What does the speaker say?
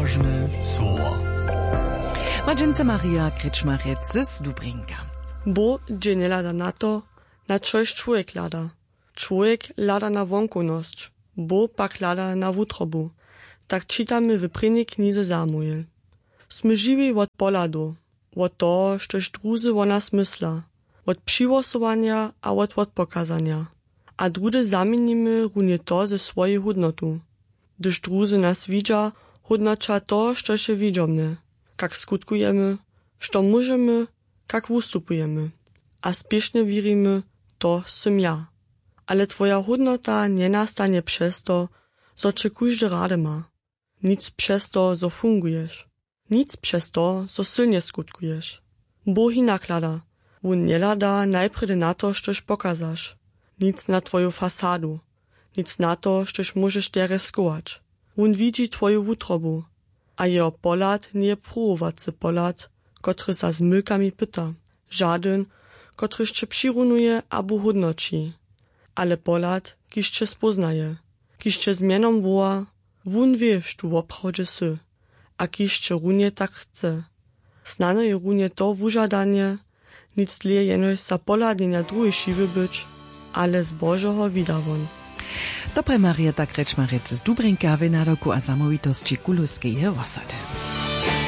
Ważne słowo. Ładzience Maria Kreczmarec z Dubrinka. Bo dźe nie lada na to, na coś człowiek lada. Człowiek lada na wonkonosć, bo pak lada na wutrobu. Tak czytamy w prvnej knize Samuel. Sme žiwi od poladu, od toho, štož druzy o nas mysla, od přivosovania a od pokazania. A drude zamienimy runie to ze swojej hodnotu. Gdyż druzy nas widza, hodnocza to, štož je widzomne. Jak skutkujemy, što możemy, jak wystupujemy. A spiesznie wierimy, to sym ja. Ale twoja hodnota nie nastanie przez to, co cię każdy rady ma. Nic przez to, co fungujesz. Nic przez to, co silnie skutkujesz. Bóg naklada. On nie lada najpierw na to, štož pokazasz. Nic na twoją fasadu. Nic na to, štož możesz te ryskować. On widzi twoją wutrobu. A jeho pohled nie je próbowacy pohled, kotry sa z mylkami pyta. Żaden, kotry jeszcze przyrunuje albo hodnoci. Ale pohled, kiż cię spoznaje. Kiż cię zmianom woła, on wie, što woprawdzie sy. A kiż cię runie tak chce. Znane je runie to wużadanie, nic tlie jenoś za pohľadnenia druhej šiwy być, ale z Božoho widawon. Dobre Maria Kreczmarec z Dubrinka w nadoku a samovitosti Kulowskiej osady.